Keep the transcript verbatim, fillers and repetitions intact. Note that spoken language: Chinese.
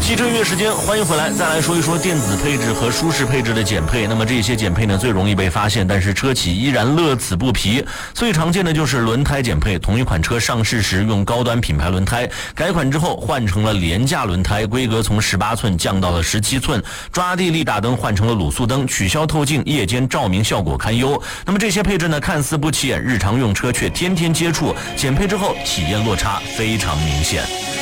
汽车音乐时间，欢迎回来，再来说一说电子配置和舒适配置的减配。那么这些减配呢，最容易被发现，但是车企依然乐此不疲。最常见的就是轮胎减配，同一款车上市时用高端品牌轮胎，改款之后换成了廉价轮胎，规格从十八寸降到了十七寸，抓地力大灯换成了卤素灯，取消透镜，夜间照明效果堪忧。那么这些配置呢，看似不起眼，日常用车却天天接触，减配之后体验落差非常明显。